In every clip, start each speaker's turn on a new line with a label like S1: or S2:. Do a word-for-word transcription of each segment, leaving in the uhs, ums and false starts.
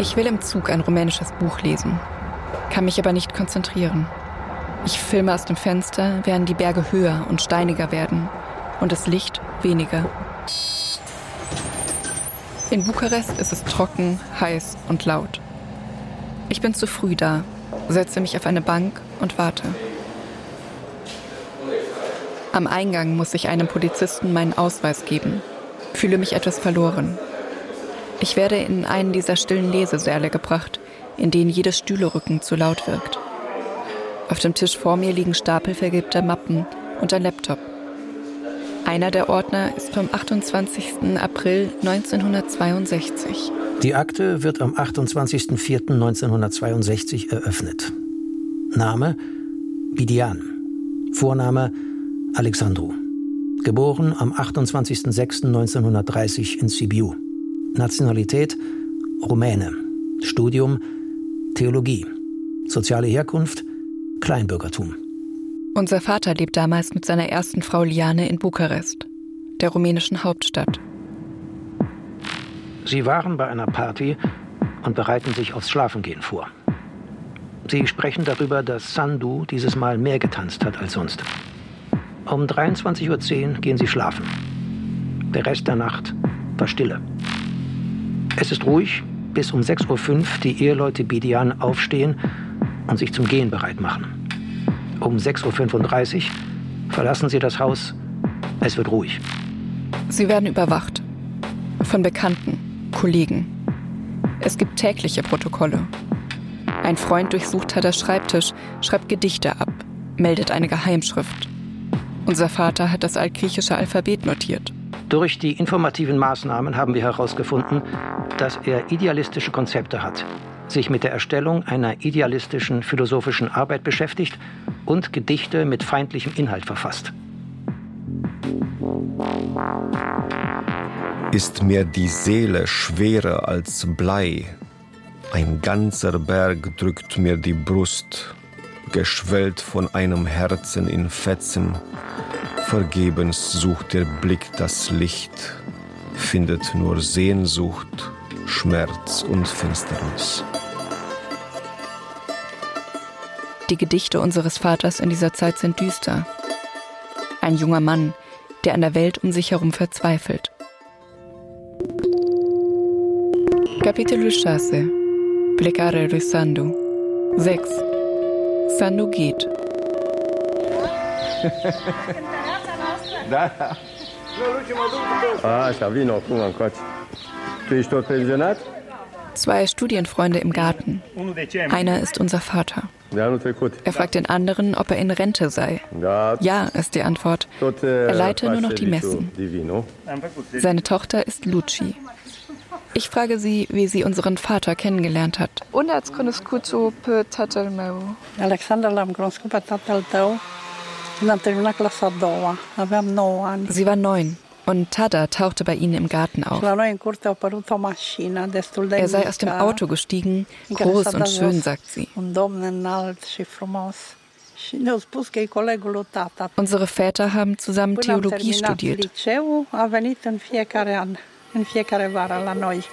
S1: Ich will im Zug ein rumänisches Buch lesen, kann mich aber nicht konzentrieren. Ich filme aus dem Fenster, während die Berge höher und steiniger werden und das Licht weniger. In Bukarest ist es trocken, heiß und laut. Ich bin zu früh da, setze mich auf eine Bank und warte. Am Eingang muss ich einem Polizisten meinen Ausweis geben, fühle mich etwas verloren. Ich werde in einen dieser stillen Lesesäle gebracht, in denen jedes Stühlerücken zu laut wirkt. Auf dem Tisch vor mir liegen Stapel vergilbter Mappen und ein Laptop. Einer der Ordner ist vom achtundzwanzigsten April neunzehnhundertzweiundsechzig.
S2: Die Akte wird am achtundzwanzigsten vierten neunzehnhundertzweiundsechzig eröffnet. Name Bidian. Vorname Alexandru. Geboren am achtundzwanzigsten sechsten neunzehnhundertdreißig in Sibiu. Nationalität Rumäne. Studium Theologie. Soziale Herkunft Kleinbürgertum.
S1: Unser Vater lebt damals mit seiner ersten Frau Liane in Bukarest, der rumänischen Hauptstadt.
S2: Sie waren bei einer Party und bereiten sich aufs Schlafengehen vor. Sie sprechen darüber, dass Sandu dieses Mal mehr getanzt hat als sonst. Um dreiundzwanzig Uhr zehn gehen sie schlafen. Der Rest der Nacht war Stille. Es ist ruhig, bis um sechs Uhr fünf die Eheleute Bidian aufstehen und sich zum Gehen bereit machen. Um sechs Uhr fünfunddreißig verlassen sie das Haus. Es wird ruhig.
S1: Sie werden überwacht. Von Bekannten, Kollegen. Es gibt tägliche Protokolle. Ein Freund durchsucht Tadas Schreibtisch, schreibt Gedichte ab, meldet eine Geheimschrift. Unser Vater hat das altgriechische Alphabet notiert.
S2: Durch die informativen Maßnahmen haben wir herausgefunden, dass er idealistische Konzepte hat, sich mit der Erstellung einer idealistischen philosophischen Arbeit beschäftigt und Gedichte mit feindlichem Inhalt verfasst.
S3: Ist mir die Seele schwerer als Blei. Ein ganzer Berg drückt mir die Brust, geschwellt von einem Herzen in Fetzen. Vergebens sucht der Blick das Licht, findet nur Sehnsucht, Schmerz und Finsternis.
S1: Die Gedichte unseres Vaters in dieser Zeit sind düster. Ein junger Mann, der an der Welt um sich herum verzweifelt. Capitolul șase. Plecarea lui Sandu. sechs. Sandu geht. Zwei Studienfreunde im Garten. Einer ist unser Vater. Er fragt den anderen, ob er in Rente sei. Ja, ist die Antwort. Er leite nur noch die Messen. Seine Tochter ist Luci. Ich frage sie, wie sie unseren Vater kennengelernt hat.
S4: Alexander l-am cunoscut pe tatăl tău când am terminat clasa a doua. Aveam nouă ani.
S1: Sie war neun und Tada tauchte bei ihnen im Garten auf.
S4: La noi în curte a apărut o mașină destul de
S1: Er sei aus dem Auto gestiegen, groß und schön, sagt sie.
S4: Un domn înalt și frumos. Și ne-au spus că e colegul lui tata.
S1: Unsere Väter haben zusammen
S4: Până am
S1: Theologie
S4: terminat
S1: studiert.
S4: liceu, a venit în fiecare an, în fiecare vară la noi.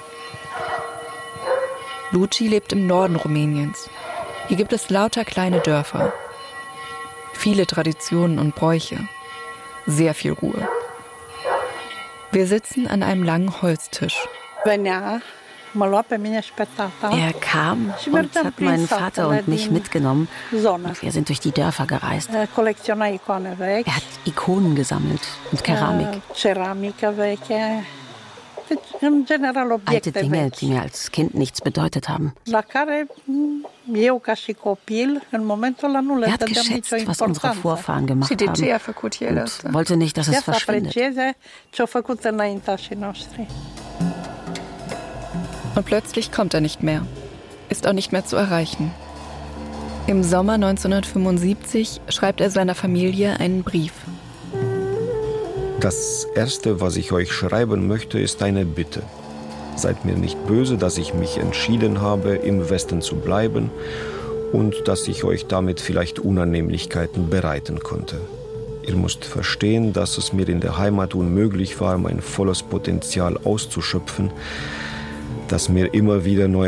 S1: Luci lebt im Norden Rumäniens. Hier gibt es lauter kleine Dörfer. Viele Traditionen und Bräuche. Sehr viel Ruhe. Wir sitzen an einem langen Holztisch.
S4: Venea, mă lua pe mine și pe tata.
S5: Er kam und hat meinen Vater und mich mitgenommen. Und wir sind durch die Dörfer gereist.
S4: Colecționa icoane vechi.
S5: Er hat Ikonen gesammelt und Keramik.
S4: Ceramică veche. În general
S5: Alte
S4: obiecte
S5: Dinge,
S4: vechi.
S5: die mir als Kind nichts bedeutet haben.
S4: La care eu ca și copil în momentul ăla nu le
S5: Er hat
S4: dădeam nicio
S5: geschätzt, was unsere
S4: importanță.
S5: Vorfahren gemacht haben und wollte nicht, dass es
S4: Să
S5: verschwindet.
S4: aprecieze ce-au făcut înaintașii noștri.
S1: Und plötzlich kommt er nicht mehr. Ist auch nicht mehr zu erreichen. Im Sommer neunzehnhundertfünfundsiebzig schreibt er seiner Familie einen Brief.
S3: Das Erste, was ich euch schreiben möchte, ist eine Bitte. Seid mir nicht böse, dass ich mich entschieden habe, im Westen zu bleiben und dass ich euch damit vielleicht Unannehmlichkeiten bereiten konnte. Ihr müsst verstehen, dass es mir in der Heimat unmöglich war, mein volles Potenzial auszuschöpfen, dass mir immer wieder neue